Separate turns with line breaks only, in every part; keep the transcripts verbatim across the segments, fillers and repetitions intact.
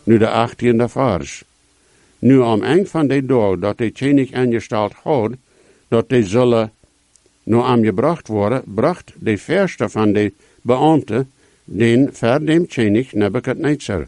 Nu de achttiende vers. Nu om een van die dag dat de tjenig aangesteld had, dat die zullen nu aangebracht worden, bracht de verste van de beambten den voor dem tjenig Nebukadnezar.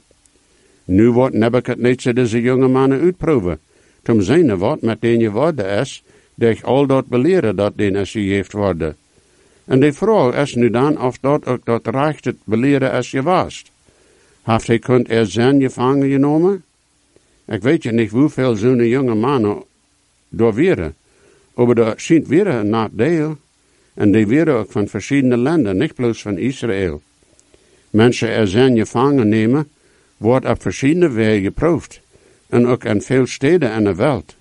Nu wordt Nebukadnezar deze jonge mannen uitproeven, om zijn wat met den geworden is, dat ik al dat beleren dat den is gegeven worden. En de vraag is nu dan of dat ook dat recht het beleren is geweest. Heeft hij kunt er zijn gevangen genomen? Ik weet je niet hoeveel zo'n jonge mannen door waren. Maar er schijnt weer een nadeel. En die waren ook van verschillende landen, niet bloos van Israël. Mensen er zijn gevangen nemen, wordt op verschillende wegen geproefd. En ook in veel steden in de wereld.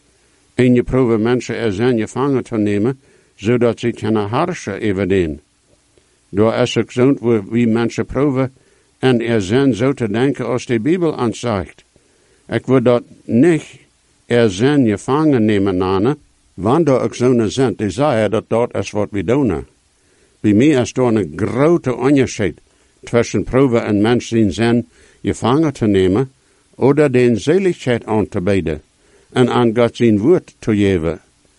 En je probeert mensen er zijn gevangen te nemen, zodat ze kunnen herrschen over den. Door is ook zo wie mensen proeven en er zijn zo te denken als de Bijbel aanzegt. Ik wil dat niet er zijn gevangen nemen nane, want er ook zo'n zijn die zeggen dat dat is wat we doen. Bij mij is er een grote onderscheid tussen proeven en mensen zijn gevangen te nemen, oder den Seligkeit aan te bidden en aan God zijn woord te geven.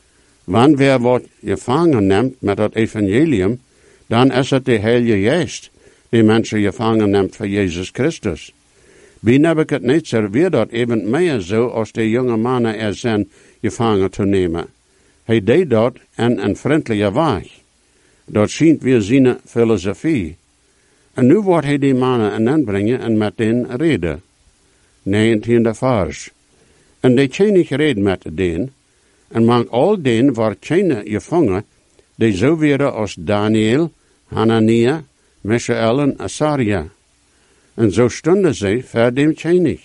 Wanneer wat gevangen neemt met het evangelium, dan is het de Heilige Geest die mensen gevangen neemt voor Jezus Christus. Bij Nebukadnezar weer dat even meer zo als de jonge mannen er zijn gevangen te nemen. Hij deed dat in een vriendelijke weg. Dat schijnt weer zijn filosofie. En nu wordt hij die mannen inbrengen en met hen reden. negentiende vers. En de tjenig reed met den, en maakt al den waar tjene gevangen, die zo werden als Daniel, Hanania, Mishael en Asaria. En zo stonden zij voor dem tjenig.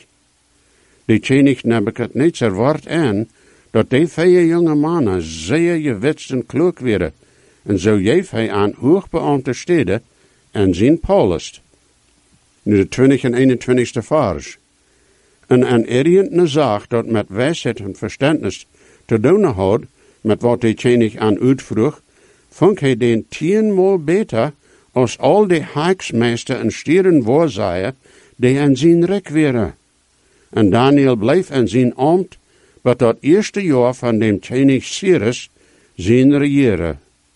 De tjenig Nebukadnezar wordt aan, dat die vier jonge mannen zeer gewitst en kloek werden, en zo geef hij aan hoogbeambte steden en zijn Paulus. Nu de twintig en eenentwintigste vers. En een eriëntne zaak dat met wijsheid en verstandnis te doen had, met wat hij tjenig aan uitvroeg, vond hij den tienmaal beter als al de haaksmeester en stieren voorzaaien, die aan zijn rek waren. En Daniel bleef in zijn ambt, wat dat eerste jaar van dem tjenig Cyrus zijn regeren.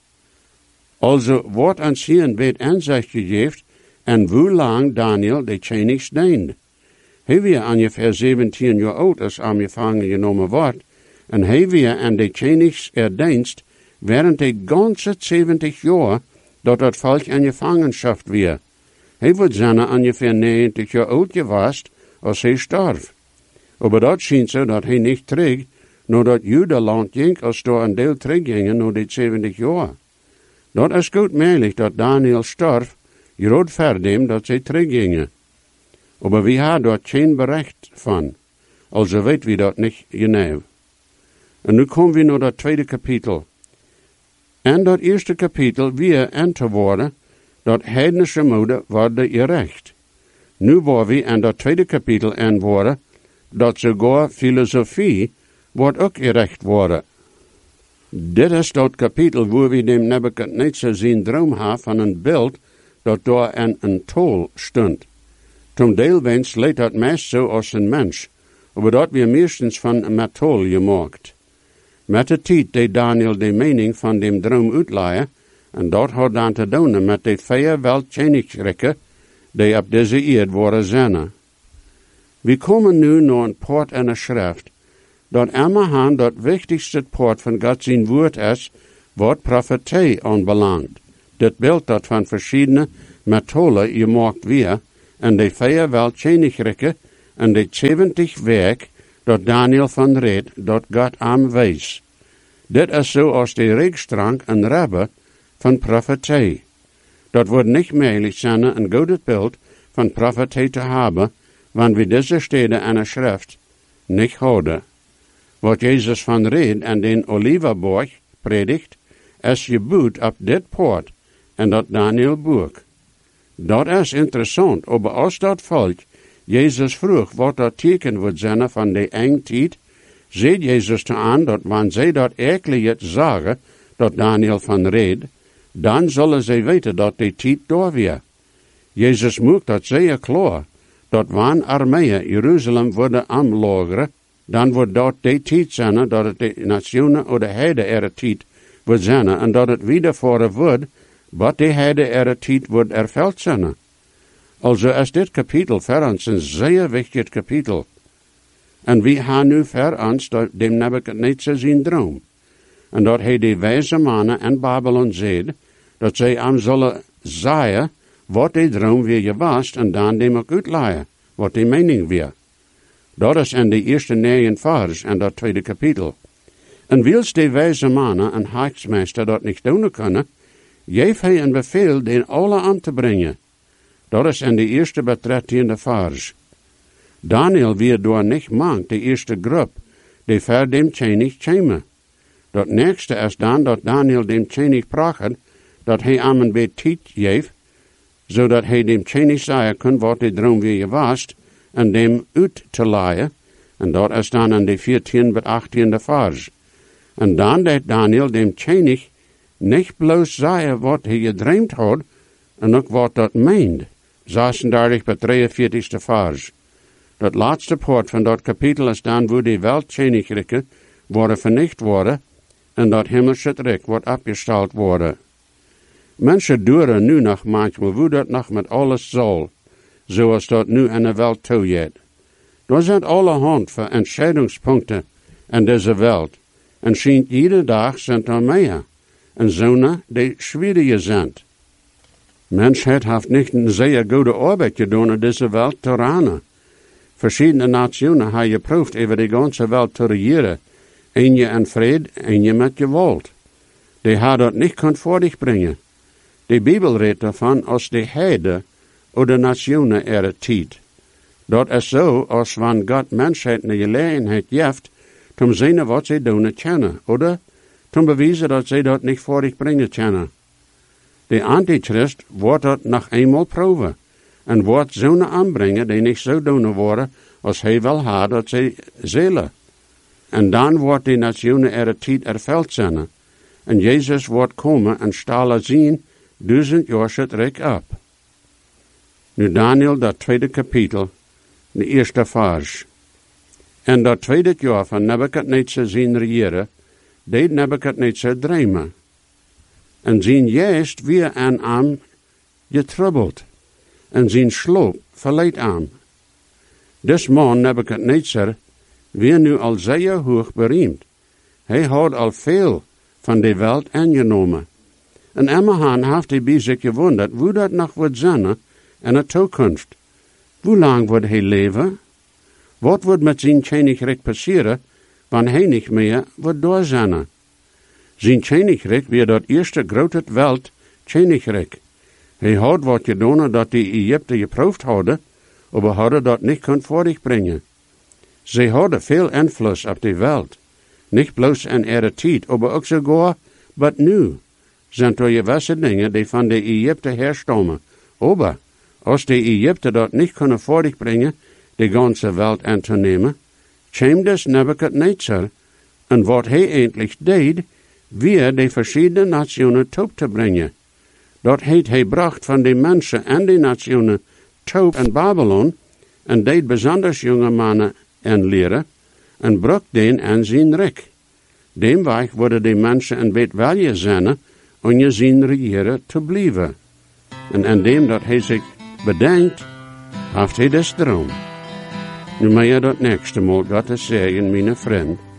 Also wordt aan zijn weet aanzicht gegeven, en hoe lang Daniel de tjenig deed. Hij was ongeveer zeventien jaar oud als hij gevangen genomen wordt, en hij was aan de tjenigs erdienst während de ganze zeventig jaar dat het volk in gevangenschap was. Hij wordt zijn ongeveer negentig jaar oud geweest als hij starf. Maar dat schijnt zo dat hij niet terug, nadat Judeland ging, als door een deel teruggingen na die zeventig jaar. Dat is goed mogelijk dat Daniel starf, groot voor dem dat zij teruggingen. Maar we hebben daar geen bericht van. Also weet we dat niet genau. En nu komen we naar dat tweede kapitel. En dat eerste kapitel weer aan te worden, dat heidnische moeder worden gerecht. Nu waar we in dat tweede kapitel aan worden, dat sogar filosofie wordt ook gerecht worden. Dit is dat kapitel waar we dem Nebukadnezar zijn droom hebben van een beeld dat daar in een tol stond. Tom deelwens leed dat meest zo als een mens, maar dat weer meestens van metaal gemaakt. Met de tijd deed Daniel de mening van dem droom uitleiden, en dat had dan te doen met de vier weltjenigsrikken die op deze eerd worden zijn. We komen nu naar een poort in de schrift, dat immerhand dat wichtigste poort van God zijn woord is, wat profetie aanbelangt. Dit beeld dat van verschillende metalen gemaakt weer, en de vier weltjenigsrikken en de zeventig werk dat Daniel van reed, dat God aan wees. Dit is zoals de reekstrank en rabbe van profetie. Dat wordt niet mogelijk zijn een goed beeld van profetie te hebben, wanneer we deze steden en de schrift niet houden. Wat Jezus van reed en den Oliverborg predikt, is gebuut op dit poort en dat Daniel boek. Dat is interessant, maar als dat volk Jezus vroeg wat dat teken wordt zijn van de eindtijd, ziet Jezus te aan dat wanneer zij dat eigenlijk zeggen, dat Daniel van reed, dan zullen zij weten dat die tijd door weer. Jezus maakt dat zeer klaar, dat wanneer armeeën Jeruzalem worden aanlogeren, dan wordt dat de tijd zijn dat het de nationen of de heide er tijd wordt zijn, en dat het wedervoren wordt, wat de heide er tijd wordt erveld zijn. Also is dit kapitel voor ons een zeer wichtig kapitel. En we gaan nu voor ons dem Nebuchadnezzar zijn droom. En dat hij de wijze mannen in Babylon zegt, dat zij hem zullen zeggen wat de droom weer geweest en dan dem ook uitleggen, wat de mening weer. Dat is in de eerste negen vers en dat tweede kapitel. En wils de wijze mannen en haaksmeester dat niet doen kunnen, geeft hij een bevel den alle aan te brengen. Dat is in de eerste betrettiende vers. Daniel weer door niet mank, de eerste groep, die ver dem tjenig tjemen. Dat nächste is dan dat Daniel dem tjenig pracht, dat hij aan een beetje tijd geeft, zodat hij dem tjenig zeggen kan wat de droom weer was, en dem uit te leiden, en dat is dan in de veertiende tot achttiende vers. En dan deed Daniel dem tjenig niet bloos zeggen wat hij gedreamd had, en ook wat dat meent. zesendertig tot drieënveertigste vers. Dat laatste poort van dat kapitel is dan wo die weltjenigrikken worden vernicht worden, en dat hemelse rijk wordt afgesteld worden. Mensen duren nu nog manchmal hoe dat nog met alles zal, zoals dat nu in de wereld toegaat. Er zijn allerhand van entscheidungspunten in deze wereld, en schijnt iedere dag zijn er meer, en zonen die schwieriger zijn. Mensheid heeft niet een zeer goede arbeid gedaan in deze wereld te ranen. Verschillende nationen hebben geproefd over de ganze wereld te regeren, een je in vrede, een je met geweld. Die hebben dat niet kunnen voortbrengen. De Bijbel redt ervan als de heide of de nationen er tijd. Dat is zo als wanneer God mensheid een gelegenheid geeft, om te zien wat ze doen kennen, oder om bewijzen dat ze dat niet voortbrengen kennen. De antichrist wordt dat nog eenmaal proeven, en wordt zonen aanbrengen die niet zo doen worden als hij wel had dat ze zullen. En dan wordt de nationen er tijd erveld zijn, en Jezus wordt komen en stalen zien duizend jaar het rijk op. Nu Daniel, dat tweede kapitel, de eerste vers. En dat tweede jaar van Nebuchadnezzar zijn regeren, deed Nebuchadnezzar dromen. En zijn geest weer aan hem getroubled, en zijn sloop verleid hem. Des man Nebuchadnezzar weer nu al zeer hoog beroemd. Hij had al veel van de wereld aangenomen. En immerhan heeft hij bij zich gewonderd hoe dat nog wordt zijn in de toekomst. Hoe lang wordt hij leven? Wat wordt met zijn koninkrijk passeren, wanneer hij niet meer wordt door zijn? Zijn koninkrijk weer dat eerste grote wereld koninkrijk. Hij had wat gedaan dat de Egypten geproefd hadden, maar hadden dat niet kunnen voortbrengen. Ze hadden veel invloed op de wereld. Niet bloos in ihre tijd, maar ook sogar, but nu, zijn er gewisse dingen die van de Egypten herstammen. Maar, als de Egypten dat niet kunnen voortbrengen, de ganze wereld aan te nemen, kwam dus Nebuchadnezzar, en wat hij eindelijk deed, weer de verschillende nationen toe te brengen. Dat heeft hij bracht van de mensen en de nationen toe in Babylon, en deed besonders jonge mannen en leren, en bracht den aan zijn rijk. Demweg worden de mensen een beetje welje zijn, om je zijn regeren te blijven. En indem dat hij zich bedenkt, heeft hij des droom. Nu mag je dat nächste Mal God zeggen, mijn vriend.